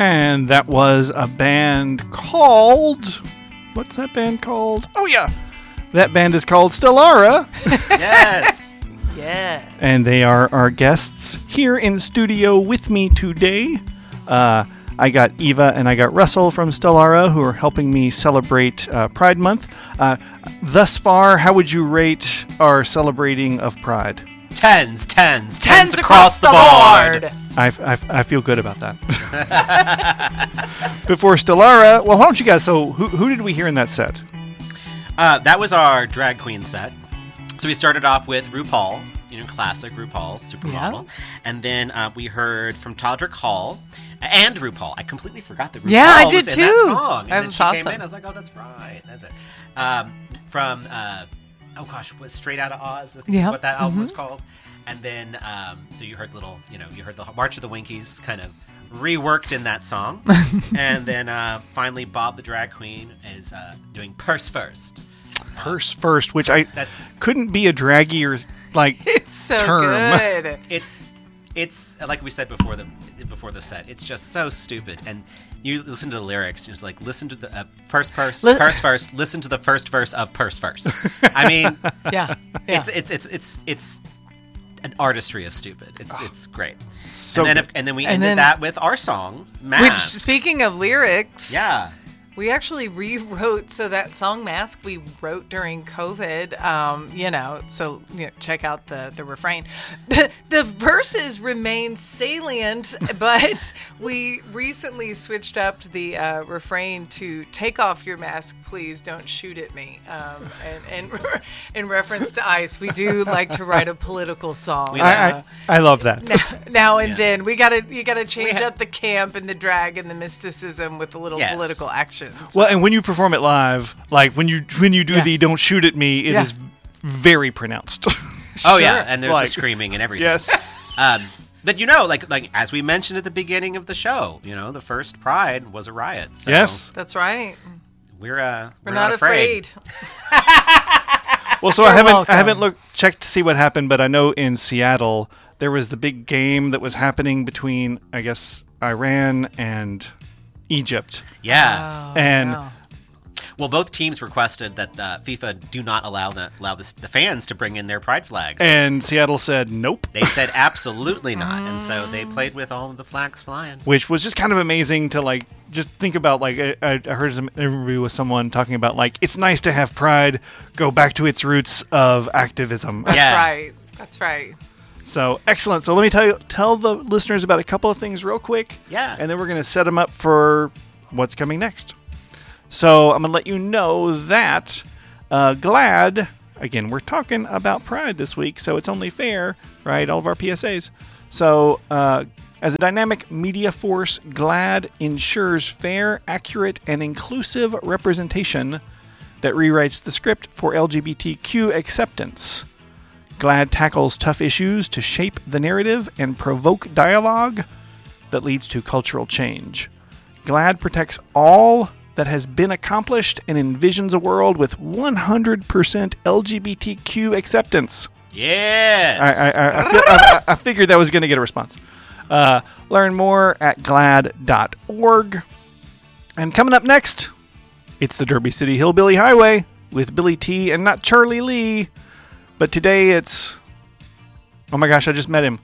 And that was a band called... What's that band called? Oh, yeah. That band is called Stellara. Yes. Yeah. And they are our guests here in studio with me today. I got Eva and I got Russell from Stellara who are helping me celebrate Pride Month. Thus far, how would you rate our celebrating of Pride? Tens across the board. I feel good about that. Before Stellara, well, why don't you guys, so who did we hear in that set? That was our drag queen set. So we started off with RuPaul, classic RuPaul, supermodel. Yeah. And then we heard from Todrick Hall and RuPaul. I completely forgot that RuPaul was in that song. And then she came in, I was like, oh, that's right. That's it. From... was Straight Outta Oz, I think is what that album was called. And then, so you heard you heard the March of the Winkies kind of reworked in that song. And then finally Bob the Drag Queen is doing Purse First. Purse First, which that's couldn't be a draggier it's so term. Good. It's like we said before the set. It's just so stupid. And you listen to the lyrics, you're just like, listen to the purse first, listen to the first verse of Purse First. I mean, yeah. It's an artistry of stupid. It's great. So and then we ended that with our song, Mask. Which, speaking of lyrics, yeah. We actually rewrote, so that song Mask we wrote during COVID, so check out the refrain. The verses remain salient, but we recently switched up the refrain to "Take off your mask, please, don't shoot at me." And in reference to ICE, we do like to write a political song. I love that. Now and then you gotta change up the camp and the drag and the mysticism with a little political action. Well, and when you perform it live, like when you do the "Don't shoot at me," it is very pronounced. Oh yeah, and there's the screaming and everything. Yes. But like as we mentioned at the beginning of the show, the first Pride was a riot. So yes, that's right. We're not afraid. Well, so I haven't checked to see what happened, but I know in Seattle there was the big game that was happening between, I guess, Iran and Egypt. Yeah. Well, both teams requested that FIFA do not allow the fans to bring in their pride flags. And Seattle said nope. They said absolutely not. And so they played with all of the flags flying. Which was just kind of amazing to just think about. I heard an interview with someone talking about it's nice to have pride go back to its roots of activism. That's right. So, excellent. So let me tell the listeners about a couple of things real quick. Yeah. And then we're going to set them up for what's coming next. So I'm going to let you know that GLAAD, again, we're talking about Pride this week, so it's only fair, right? All of our PSAs. So as a dynamic media force, GLAAD ensures fair, accurate, and inclusive representation that rewrites the script for LGBTQ acceptance. GLAAD tackles tough issues to shape the narrative and provoke dialogue that leads to cultural change. GLAAD protects all that has been accomplished and envisions a world with 100% LGBTQ acceptance. Yes! I figured that was going to get a response. Learn more at GLAAD.org. And coming up next, it's the Derby City Hillbilly Highway with Billy T and not Charlie Lee. But today it's... Oh my gosh, I just met him.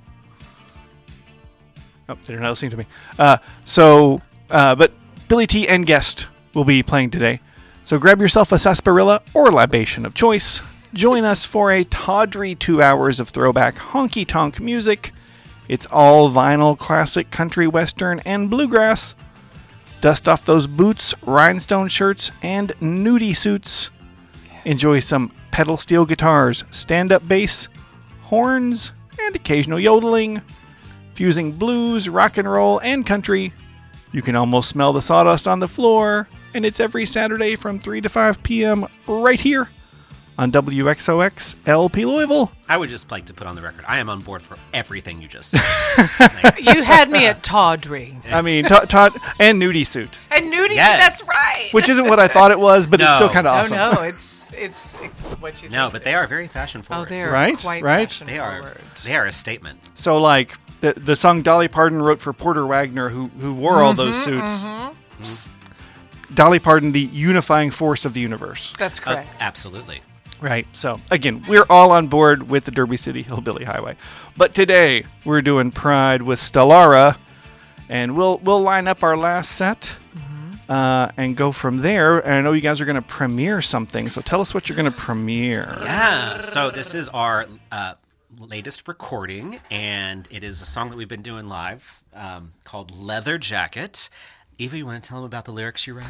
Oh, they're not listening to me. But Billy T and guest will be playing today. So grab yourself a sarsaparilla or libation of choice. Join us for a tawdry 2 hours of throwback honky-tonk music. It's all vinyl, classic, country, western, and bluegrass. Dust off those boots, rhinestone shirts, and nudie suits. Enjoy some pedal steel guitars, stand-up bass, horns, and occasional yodeling. Fusing blues, rock and roll, and country. You can almost smell the sawdust on the floor, and it's every Saturday from 3 to 5 p.m. right here on WXOX LP Louisville. I would just like to put on the record, I am on board for everything you just said. You had me at tawdry. I mean, Todd and nudie suit. And nudie suit, that's right. Which isn't what I thought it was, but it's still kind of awesome. No, it's what you think. No, but they are very fashion forward. Oh, they are right? quite right? fashion forward. They are a statement. So, the song Dolly Parton wrote for Porter Wagner, who wore all those suits. Dolly Parton, the unifying force of the universe. That's correct. Absolutely. Right. So, again, we're all on board with the Derby City Hillbilly Highway. But today, we're doing Pride with Stellara, and we'll line up our last set and go from there. And I know you guys are going to premiere something, so tell us what you're going to premiere. Yeah. So this is our latest recording, and it is a song that we've been doing live called Leather Jacket. Eva, you want to tell them about the lyrics you wrote?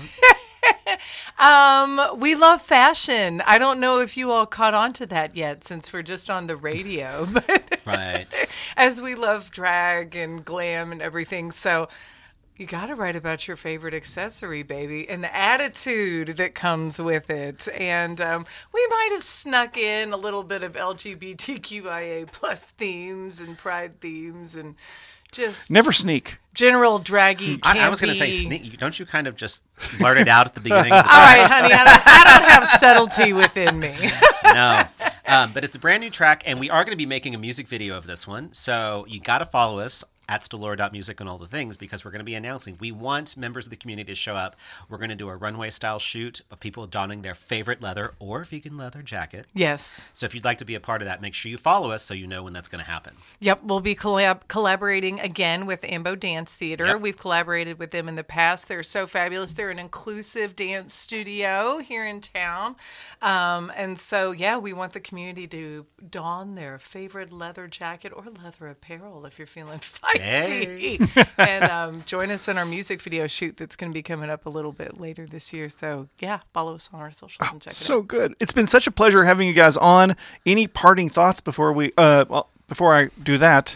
We love fashion. I don't know if you all caught on to that yet since we're just on the radio, but Right. as we love drag and glam and everything. So you got to write about your favorite accessory, baby, and the attitude that comes with it. And we might have snuck in a little bit of LGBTQIA plus themes and pride themes and just Never sneak. general draggy campy. I was going to say, sneak. Don't you kind of just blurt it out at the beginning of the All right, honey, I don't have subtlety within me. No. But it's a brand new track, and we are going to be making a music video of this one. So you got to follow us at Stellara.music and all the things, because we're going to be announcing. We want members of the community to show up. We're going to do a runway-style shoot of people donning their favorite leather or vegan leather jacket. Yes. So if you'd like to be a part of that, make sure you follow us so you know when that's going to happen. Yep, we'll be collaborating again with Ambo Dance Theater. Yep. We've collaborated with them in the past. They're so fabulous. They're an inclusive dance studio here in town. And so, yeah, we want the community to don their favorite leather jacket or leather apparel if you're feeling feisty. Hey. And join us in our music video shoot that's going to be coming up a little bit later this year. So, yeah, follow us on our socials and check it So out. good. It's been such a pleasure having you guys on. Any parting thoughts before we before I do that?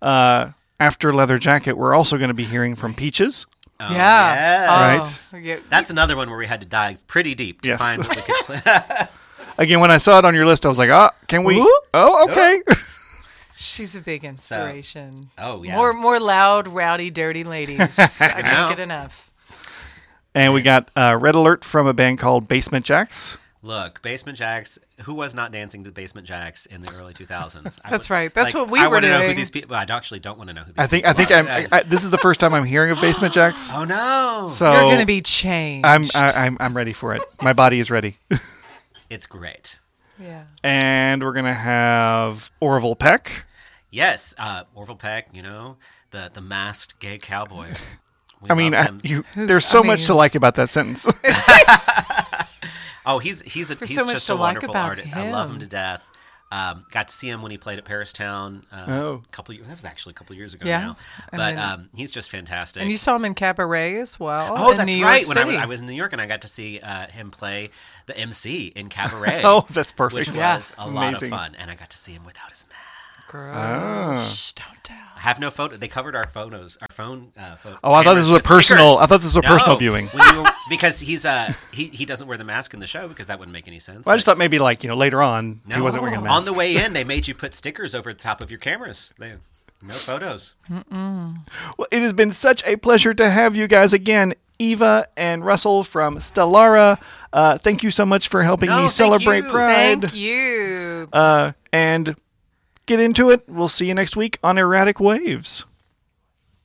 After Leather Jacket, we're also going to be hearing from Peaches. Oh, Yeah. Right. Yeah. That's another one where we had to dive pretty deep to Yes. find what we could play. Again, when I saw it on your list, I was like, can we? Whoop. Oh, okay. She's a big inspiration. Oh, yeah. More loud, rowdy, dirty ladies. I know. can't get enough. And we got Red Alert from a band called Basement Jacks. Look, Basement Jacks. Who was not dancing to Basement Jacks in the early 2000s? That's right. That's what we I were want to know who doing. these people. I actually don't want to know who these I think people are. this is the first time I'm hearing of Basement Jacks. Oh no! So You're going to be changed. I'm ready for it. My body is ready. It's great. Yeah. And we're gonna have Orville Peck. Yes, Orville Peck. You know, the masked gay cowboy. We I mean, love him. there's so much to like about that sentence. Oh, he's so much just to a like wonderful about artist. I love him him. to death. Got to see him when he played at Paris Town. Oh. That was actually a couple years ago Yeah. now. And But then- he's just fantastic. And you saw him in Cabaret as well. Oh, in that's New right. York When City. I was in New York, and I got to see him play the MC in Cabaret. Oh, that's perfect. Which Yeah. was a It's lot of amazing. fun. And I got to see him without his mask. Girl, shh, don't tell. I have no photo. They covered our photos, our phone. Oh, I thought this was a personal. I thought this was a personal No, viewing. because he's he doesn't wear the mask in the show because that wouldn't make any sense. Well, I just but- thought maybe later on he wasn't wearing a mask. On the way in, they made you put stickers over the top of your cameras. No photos. Well, it has been such a pleasure to have you guys again. Eva and Russell from Stellara. Thank you so much for helping No, me thank celebrate you. Pride. Thank you. And get into it. We'll see you next week on Erratic Waves.